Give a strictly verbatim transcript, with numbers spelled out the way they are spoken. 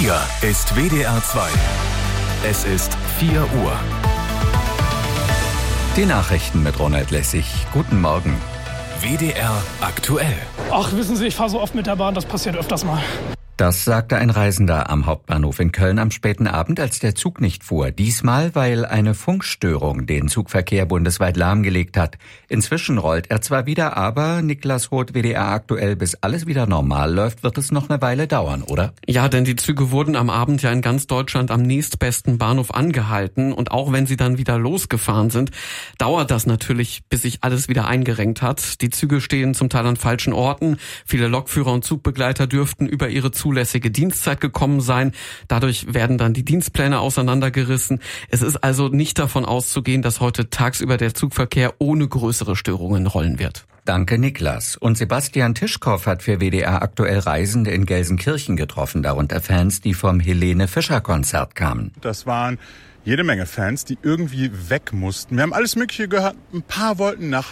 Hier ist W D R zwei. Es ist vier Uhr. Die Nachrichten mit Ronald Lessig. Guten Morgen. W D R aktuell. Ach, wissen Sie, ich fahre so oft mit der Bahn, das passiert öfters mal. Das sagte ein Reisender am Hauptbahnhof in Köln am späten Abend, als der Zug nicht fuhr. Diesmal, weil eine Funkstörung den Zugverkehr bundesweit lahmgelegt hat. Inzwischen rollt er zwar wieder, aber Niklas Roth, W D R aktuell, bis alles wieder normal läuft, wird es noch eine Weile dauern, oder? Ja, denn die Züge wurden am Abend ja in ganz Deutschland am nächstbesten Bahnhof angehalten. Und auch wenn sie dann wieder losgefahren sind, dauert das natürlich, bis sich alles wieder eingerenkt hat. Die Züge stehen zum Teil an falschen Orten. Viele Lokführer und Zugbegleiter dürften über ihre zulässige Dienstzeit gekommen sein. Dadurch werden dann die Dienstpläne auseinandergerissen. Es ist also nicht davon auszugehen, dass heute tagsüber der Zugverkehr ohne größere Störungen rollen wird. Danke, Niklas. Und Sebastian Tischkow hat für W D R aktuell Reisende in Gelsenkirchen getroffen, darunter Fans, die vom Helene-Fischer-Konzert kamen. Das waren jede Menge Fans, die irgendwie weg mussten. Wir haben alles Mögliche gehört. Ein paar wollten nach